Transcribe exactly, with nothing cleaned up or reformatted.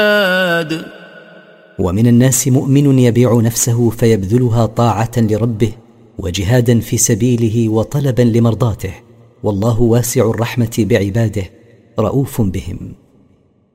ومن الناس مؤمن يبيع نفسه فيبذلها طاعة لربه وجهادا في سبيله وطلبا لمرضاته، والله واسع الرحمة بعباده رؤوف بهم.